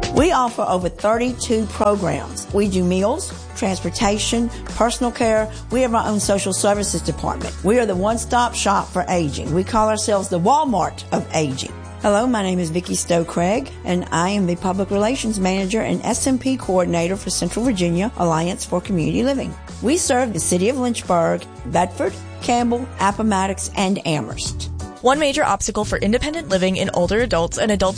We offer over 32 programs. We do meals, transportation, personal care. We have our own social services department. We are the one-stop shop for aging. We call ourselves the Walmart of aging. Hello, my name is Vicki Stowe-Craig, and I am the Public Relations Manager and SMP Coordinator for Central Virginia Alliance for Community Living. We serve the city of Lynchburg, Bedford, Campbell, Appomattox, and Amherst. One major obstacle for independent living in older adults and adults